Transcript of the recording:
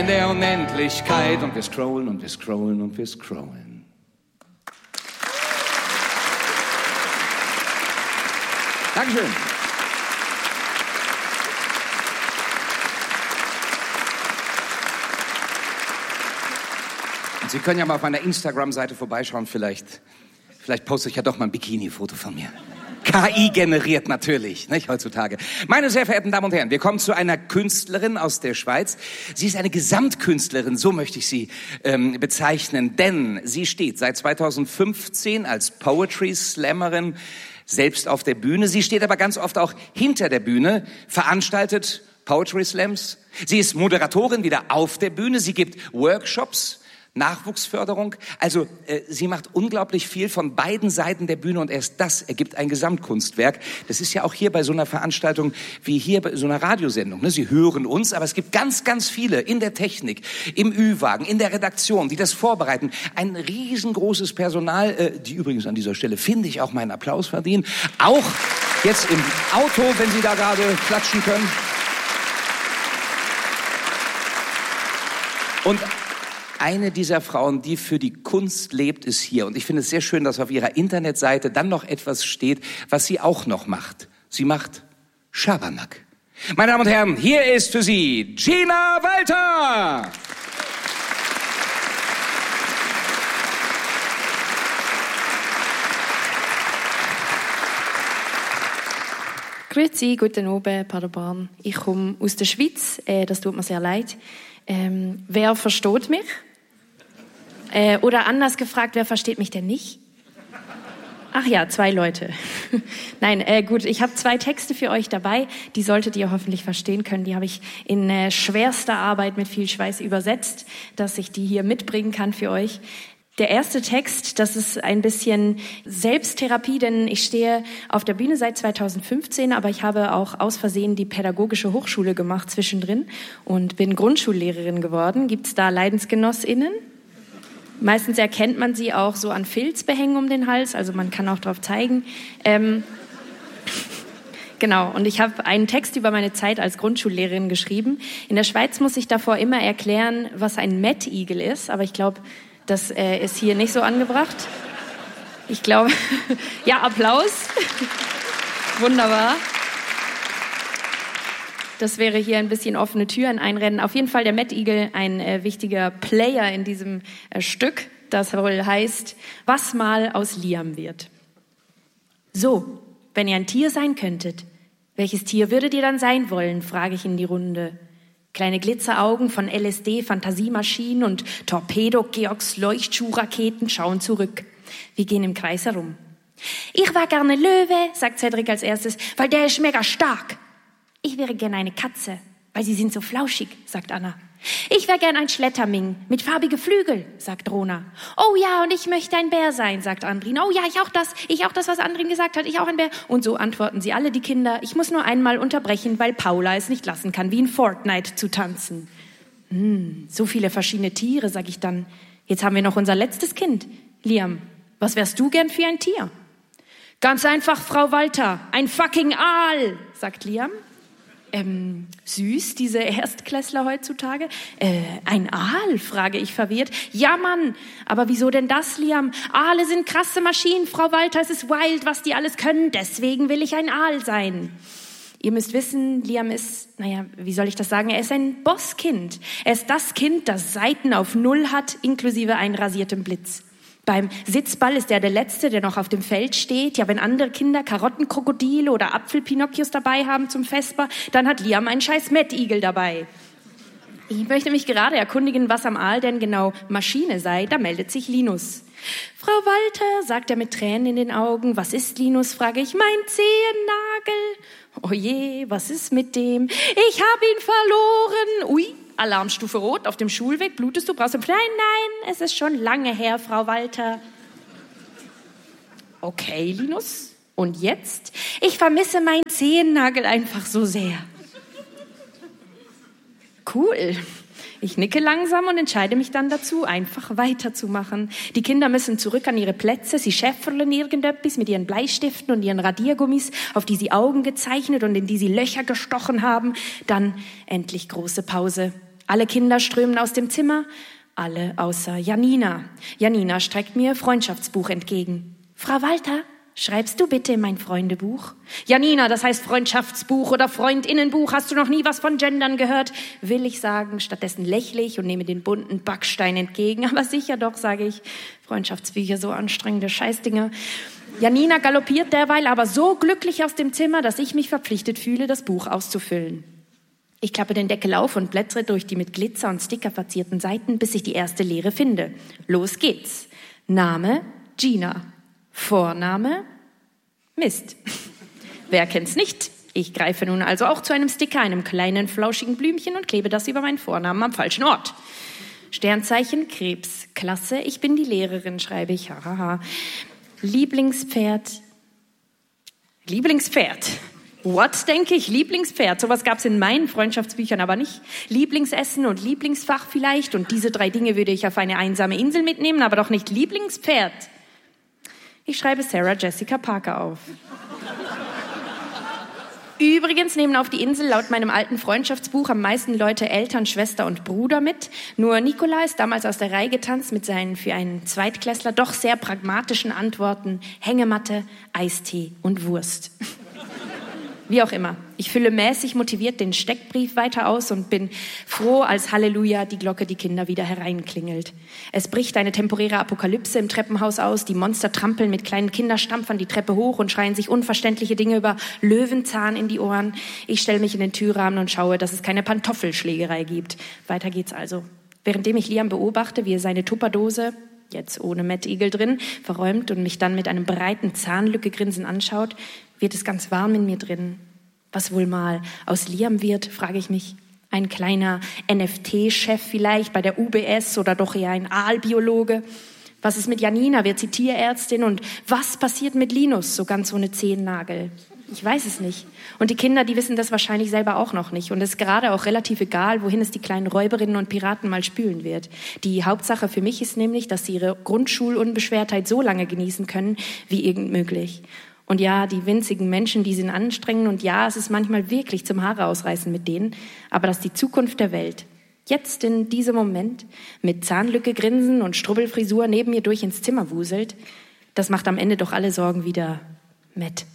In der Unendlichkeit und wir scrollen und wir scrollen und wir scrollen. Dankeschön. Und Sie können ja mal auf meiner Instagram-Seite vorbeischauen, vielleicht poste ich ja doch mal ein Bikini-Foto von mir. KI generiert natürlich, nicht, heutzutage. Meine sehr verehrten Damen und Herren, wir kommen zu einer Künstlerin aus der Schweiz. Sie ist eine Gesamtkünstlerin, so möchte ich sie bezeichnen, denn sie steht seit 2015 als Poetry Slammerin selbst auf der Bühne. Sie steht aber ganz oft auch hinter der Bühne, veranstaltet Poetry Slams. Sie ist Moderatorin wieder auf der Bühne. Sie gibt Workshops, Nachwuchsförderung. Also sie macht unglaublich viel von beiden Seiten der Bühne und erst das ergibt ein Gesamtkunstwerk. Das ist ja auch hier bei so einer Veranstaltung wie hier bei so einer Radiosendung. Ne? Sie hören uns, aber es gibt ganz, ganz viele in der Technik, im Ü-Wagen, in der Redaktion, die das vorbereiten. Ein riesengroßes Personal, die übrigens an dieser Stelle, finde ich, auch meinen Applaus verdienen. Auch jetzt im Auto, wenn Sie da gerade klatschen können. Und eine dieser Frauen, die für die Kunst lebt, ist hier. Und ich finde es sehr schön, dass auf ihrer Internetseite dann noch etwas steht, was sie auch noch macht. Sie macht Schabernack. Meine Damen und Herren, hier ist für Sie Gina Walter. Grüezi, guten Abend, Paderborn. Ich komme aus der Schweiz, das tut mir sehr leid. Wer versteht mich? Oder anders gefragt, wer versteht mich denn nicht? Ach ja, 2 Leute. Nein, gut, ich habe 2 Texte für euch dabei, die solltet ihr hoffentlich verstehen können. Die habe ich in schwerster Arbeit mit viel Schweiß übersetzt, dass ich die hier mitbringen kann für euch. Der erste Text, das ist ein bisschen Selbsttherapie, denn ich stehe auf der Bühne seit 2015, aber ich habe auch aus Versehen die Pädagogische Hochschule gemacht zwischendrin und bin Grundschullehrerin geworden. Gibt's da LeidensgenossInnen? Meistens erkennt man sie auch so an Filzbehängen um den Hals, also man kann auch drauf zeigen. Genau, und ich habe einen Text über meine Zeit als Grundschullehrerin geschrieben. In der Schweiz muss ich davor immer erklären, was ein Mettigel ist, aber ich glaube, das ist hier nicht so angebracht. Ich glaube, ja, Applaus. Wunderbar. Das wäre hier ein bisschen offene Türen einrennen. Auf jeden Fall der Mettigel, ein wichtiger Player in diesem Stück, das wohl heißt, was mal aus Liam wird. So, wenn ihr ein Tier sein könntet, welches Tier würdet ihr dann sein wollen, frage ich in die Runde. Kleine Glitzeraugen von LSD, Fantasiemaschinen und Torpedo-Georgs Leuchtschuhraketen schauen zurück. Wir gehen im Kreis herum. Ich war gerne Löwe, sagt Cedric als erstes, weil der ist mega stark. Ich wäre gerne eine Katze, weil sie sind so flauschig, sagt Anna. Ich wäre gern ein Schletterming mit farbige Flügel, sagt Rona. Oh ja, und ich möchte ein Bär sein, sagt Andrin. Oh ja, ich auch das, was Andrin gesagt hat, ich auch ein Bär. Und so antworten sie alle, die Kinder. Ich muss nur einmal unterbrechen, weil Paula es nicht lassen kann, wie in Fortnite zu tanzen. So viele verschiedene Tiere, sag ich dann. Jetzt haben wir noch unser letztes Kind. Liam, was wärst du gern für ein Tier? Ganz einfach, Frau Walter, ein fucking Aal, sagt Liam. Süß, diese Erstklässler heutzutage. Ein Aal, frage ich verwirrt. Ja, Mann, aber wieso denn das, Liam? Aale sind krasse Maschinen, Frau Walter, es ist wild, was die alles können, deswegen will ich ein Aal sein. Ihr müsst wissen, Liam ist, wie soll ich das sagen, er ist ein Bosskind. Er ist das Kind, das Seiten auf 0 hat, inklusive einen rasierten Blitz. Beim Sitzball ist er der Letzte, der noch auf dem Feld steht. Ja, wenn andere Kinder Karottenkrokodile oder Apfelpinocchios dabei haben zum Vesper, dann hat Liam einen scheiß Mettigel dabei. Ich möchte mich gerade erkundigen, was am Aal denn genau Maschine sei. Da meldet sich Linus. Frau Walter, sagt er mit Tränen in den Augen. Was ist Linus, frage ich. Mein Zehennagel. Oh je, was ist mit dem? Ich habe ihn verloren. Ui. Alarmstufe Rot, auf dem Schulweg, blutest du, brauchst du... Nein, es ist schon lange her, Frau Walter. Okay, Linus, und jetzt? Ich vermisse meinen Zehennagel einfach so sehr. Cool. Ich nicke langsam und entscheide mich dann dazu, einfach weiterzumachen. Die Kinder müssen zurück an ihre Plätze, sie scheffeln irgendetwas mit ihren Bleistiften und ihren Radiergummis, auf die sie Augen gezeichnet und in die sie Löcher gestochen haben. Dann endlich große Pause. Alle Kinder strömen aus dem Zimmer, alle außer Janina. Janina streckt mir Freundschaftsbuch entgegen. Frau Walter, schreibst du bitte in mein Freundebuch? Janina, das heißt Freundschaftsbuch oder Freundinnenbuch. Hast du noch nie was von Gendern gehört? Will ich sagen, stattdessen lächle ich und nehme den bunten Backstein entgegen. Aber sicher doch, sage ich. Freundschaftsbücher, so anstrengende Scheißdinger. Janina galoppiert derweil aber so glücklich aus dem Zimmer, dass ich mich verpflichtet fühle, das Buch auszufüllen. Ich klappe den Deckel auf und blättere durch die mit Glitzer und Sticker verzierten Seiten, bis ich die erste Leere finde. Los geht's. Name, Gina. Vorname, Mist. Wer kennt's nicht? Ich greife nun also auch zu einem Sticker, einem kleinen flauschigen Blümchen und klebe das über meinen Vornamen am falschen Ort. Sternzeichen Krebs. Klasse, ich bin die Lehrerin, schreibe ich. Hahaha. Lieblingspferd. What, denke ich? Lieblingspferd. Sowas gab's in meinen Freundschaftsbüchern aber nicht. Lieblingsessen und Lieblingsfach vielleicht. Und diese 3 Dinge würde ich auf eine einsame Insel mitnehmen, aber doch nicht Lieblingspferd. Ich schreibe Sarah Jessica Parker auf. Übrigens nehmen auf die Insel laut meinem alten Freundschaftsbuch am meisten Leute Eltern, Schwester und Bruder mit. Nur Nikolai ist damals aus der Reihe getanzt mit seinen für einen Zweitklässler doch sehr pragmatischen Antworten: Hängematte, Eistee und Wurst. Wie auch immer. Ich fülle mäßig motiviert den Steckbrief weiter aus und bin froh, als Halleluja die Glocke die Kinder wieder hereinklingelt. Es bricht eine temporäre Apokalypse im Treppenhaus aus. Die Monster trampeln mit kleinen Kinderstampfern die Treppe hoch und schreien sich unverständliche Dinge über Löwenzahn in die Ohren. Ich stelle mich in den Türrahmen und schaue, dass es keine Pantoffelschlägerei gibt. Weiter geht's also. Währenddem ich Liam beobachte, wie er seine Tupperdose, jetzt ohne Mad Eagle drin, verräumt und mich dann mit einem breiten Zahnlücke-Grinsen anschaut, wird es ganz warm in mir drin. Was wohl mal aus Liam wird, frage ich mich. Ein kleiner NFT-Chef vielleicht bei der UBS oder doch eher ein Aalbiologe. Was ist mit Janina? Wird sie Tierärztin? Und was passiert mit Linus, so ganz ohne Zehennagel? Ich weiß es nicht. Und die Kinder, die wissen das wahrscheinlich selber auch noch nicht. Und es ist gerade auch relativ egal, wohin es die kleinen Räuberinnen und Piraten mal spülen wird. Die Hauptsache für mich ist nämlich, dass sie ihre Grundschulunbeschwertheit so lange genießen können, wie irgend möglich. Und ja, die winzigen Menschen, die sind anstrengend. Und ja, es ist manchmal wirklich zum Haare ausreißen mit denen. Aber das ist die Zukunft der Welt. Jetzt in diesem Moment, mit Zahnlücke grinsen und Strubbelfrisur neben mir durch ins Zimmer wuselt, das macht am Ende doch alle Sorgen wieder Matt.